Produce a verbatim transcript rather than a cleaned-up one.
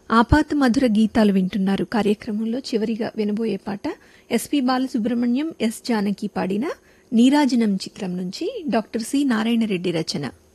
ఆపాత మధుర గీతాలు వింటున్నారు. కార్యక్రమంలో చివరిగా వినబోయే పాట ఎస్పి బాలసుబ్రహ్మణ్యం, ఎస్ జానకి పాడిన నీరాజనం చిత్రం నుంచి డాక్టర్ సి నారాయణ రెడ్డి రచన.